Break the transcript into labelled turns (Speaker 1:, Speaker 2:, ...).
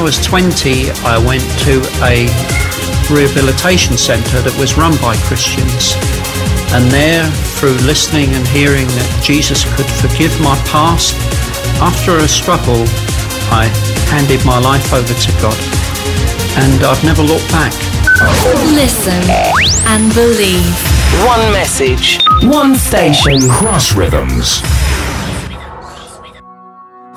Speaker 1: was 20, I went to a rehabilitation centre that was run by Christians. And there, through listening and hearing that Jesus could forgive my past, after a struggle, I handed my life over to God. And I've never looked back.
Speaker 2: Listen and believe.
Speaker 3: One message, one station.
Speaker 4: Cross Rhythms.